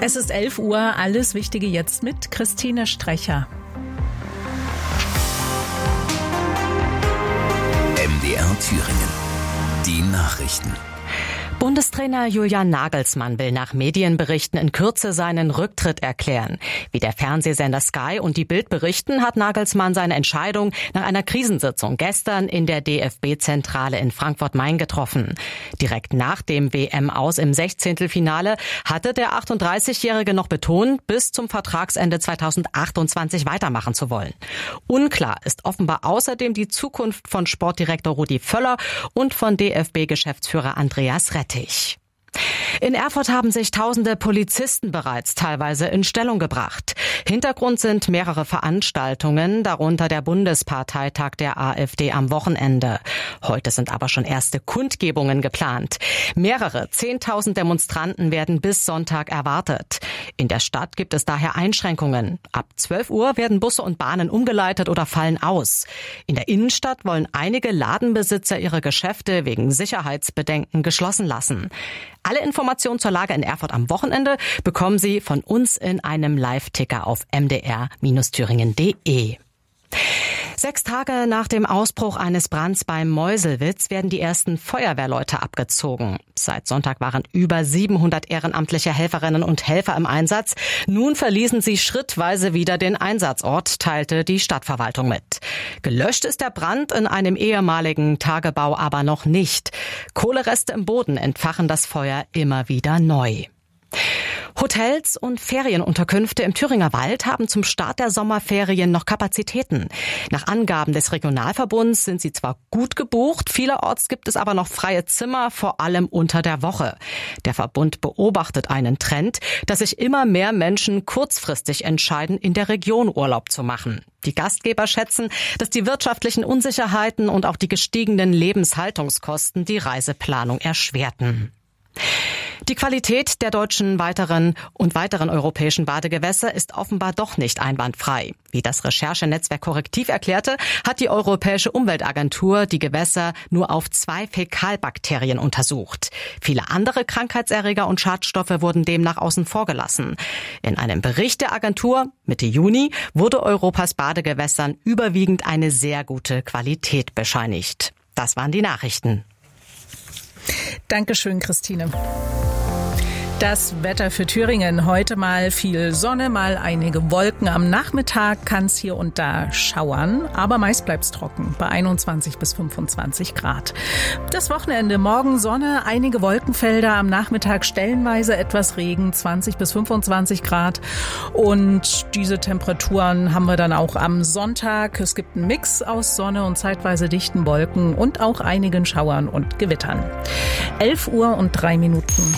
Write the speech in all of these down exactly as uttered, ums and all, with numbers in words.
Es ist elf Uhr, alles Wichtige jetzt mit Christine Strecher. M D R Thüringen. Die Nachrichten. Bundestrainer Julian Nagelsmann will nach Medienberichten in Kürze seinen Rücktritt erklären. Wie der Fernsehsender Sky und die Bild berichten, hat Nagelsmann seine Entscheidung nach einer Krisensitzung gestern in der D F B-Zentrale in Frankfurt-Main getroffen. Direkt nach dem W M-Aus im Sechzehntelfinale hatte der achtunddreißigjährige noch betont, bis zum Vertragsende zweitausendachtundzwanzig weitermachen zu wollen. Unklar ist offenbar außerdem die Zukunft von Sportdirektor Rudi Völler und von D F B-Geschäftsführer Andreas Rettich. In Erfurt haben sich tausende Polizisten bereits teilweise in Stellung gebracht. Hintergrund sind mehrere Veranstaltungen, darunter der Bundesparteitag der AfD am Wochenende. Heute sind aber schon erste Kundgebungen geplant. Mehrere zehntausend Demonstranten werden bis Sonntag erwartet. In der Stadt gibt es daher Einschränkungen. Ab zwölf Uhr werden Busse und Bahnen umgeleitet oder fallen aus. In der Innenstadt wollen einige Ladenbesitzer ihre Geschäfte wegen Sicherheitsbedenken geschlossen lassen. Alle Informationen zur Lage in Erfurt am Wochenende bekommen Sie von uns in einem Live-Ticker auf m d r Thüringen punkt d e. Sechs Tage nach dem Ausbruch eines Brands beim Meuselwitz werden die ersten Feuerwehrleute abgezogen. Seit Sonntag waren über siebenhundert ehrenamtliche Helferinnen und Helfer im Einsatz. Nun verließen sie schrittweise wieder den Einsatzort, teilte die Stadtverwaltung mit. Gelöscht ist der Brand in einem ehemaligen Tagebau aber noch nicht. Kohlereste im Boden entfachen das Feuer immer wieder neu. Hotels und Ferienunterkünfte im Thüringer Wald haben zum Start der Sommerferien noch Kapazitäten. Nach Angaben des Regionalverbunds sind sie zwar gut gebucht, vielerorts gibt es aber noch freie Zimmer, vor allem unter der Woche. Der Verbund beobachtet einen Trend, dass sich immer mehr Menschen kurzfristig entscheiden, in der Region Urlaub zu machen. Die Gastgeber schätzen, dass die wirtschaftlichen Unsicherheiten und auch die gestiegenen Lebenshaltungskosten die Reiseplanung erschwerten. Die Qualität der deutschen weiteren und weiteren europäischen Badegewässer ist offenbar doch nicht einwandfrei. Wie das Recherchenetzwerk Korrektiv erklärte, hat die Europäische Umweltagentur die Gewässer nur auf zwei Fäkalbakterien untersucht. Viele andere Krankheitserreger und Schadstoffe wurden demnach außen vor gelassen. In einem Bericht der Agentur Mitte Juni wurde Europas Badegewässern überwiegend eine sehr gute Qualität bescheinigt. Das waren die Nachrichten. Dankeschön, Christine. Das Wetter für Thüringen. Heute mal viel Sonne, mal einige Wolken. Am Nachmittag kann es hier und da schauern, aber meist bleibt es trocken bei einundzwanzig bis fünfundzwanzig Grad. Das Wochenende, morgen Sonne, einige Wolkenfelder, am Nachmittag stellenweise etwas Regen, zwanzig bis fünfundzwanzig Grad. Und diese Temperaturen haben wir dann auch am Sonntag. Es gibt einen Mix aus Sonne und zeitweise dichten Wolken und auch einigen Schauern und Gewittern. elf Uhr und drei Minuten.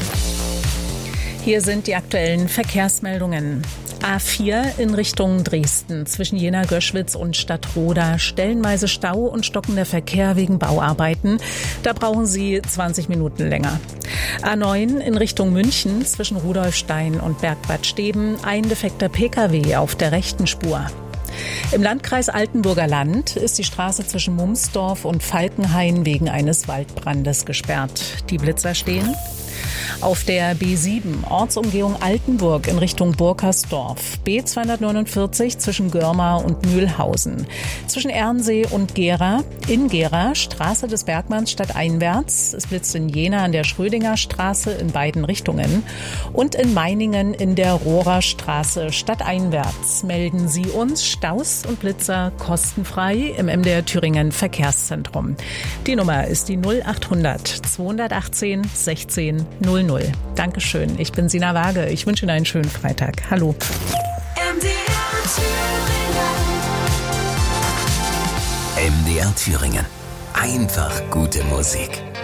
Hier sind die aktuellen Verkehrsmeldungen. A vier in Richtung Dresden zwischen Jena-Göschwitz und Stadtroda. Stellenweise Stau und stockender Verkehr wegen Bauarbeiten. Da brauchen Sie zwanzig Minuten länger. A neun in Richtung München zwischen Rudolfstein und Bergbad Steben. Ein defekter Pkw auf der rechten Spur. Im Landkreis Altenburger Land ist die Straße zwischen Mumsdorf und Falkenhain wegen eines Waldbrandes gesperrt. Die Blitzer stehen. Auf der B sieben, Ortsumgehung Altenburg in Richtung Burkersdorf. B zweihundertneunundvierzig zwischen Görmar und Mühlhausen. Zwischen Ernsee und Gera. In Gera, Straße des Bergmanns stadteinwärts. Es blitzt in Jena an der Schrödinger Straße in beiden Richtungen. Und in Meiningen in der Rohrer Straße stadteinwärts. Melden Sie uns Staus und Blitzer kostenfrei im M D R Thüringen Verkehrszentrum. Die Nummer ist die null achthundert zweihundertachtzehn sechzehn null null. Dankeschön. Ich bin Sina Waage. Ich wünsche Ihnen einen schönen Freitag. Hallo. M D R Thüringen. M D R Thüringen. Einfach gute Musik.